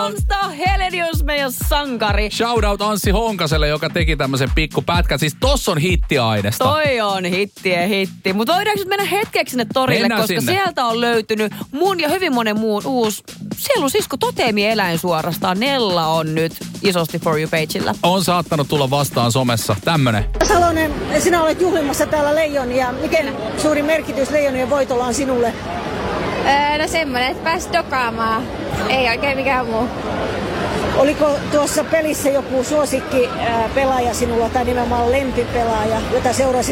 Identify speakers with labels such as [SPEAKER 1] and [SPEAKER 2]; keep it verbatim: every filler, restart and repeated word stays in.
[SPEAKER 1] Monsta Helenius, meidän sankari.
[SPEAKER 2] Shoutout Anssi Honkaselle, joka teki tämmöisen pikkupätkän. Siis tossa on hittiainesta.
[SPEAKER 1] Toi on hittien hitti. Mutta voidaanko nyt mennä hetkeksi sinne torille,
[SPEAKER 2] Mennään
[SPEAKER 1] koska
[SPEAKER 2] sinne.
[SPEAKER 1] sieltä on löytynyt mun ja hyvin monen muun uusi sielusisko toteemieläin suorastaan. Nella on nyt isosti For You-pageillä.
[SPEAKER 2] On saattanut tulla vastaan somessa. Tämmönen.
[SPEAKER 3] Salonen, sinä olet juhlimassa täällä leijonia. Miten suuri merkitys leijonien voitolla on sinulle?
[SPEAKER 4] Öö, no semmonen, että pääsi dokaamaan. Ei oikein mikään muu.
[SPEAKER 3] Oliko tuossa pelissä joku suosikki ää, pelaaja sinulla tai nimenomaan lempipelaaja, jota seurasit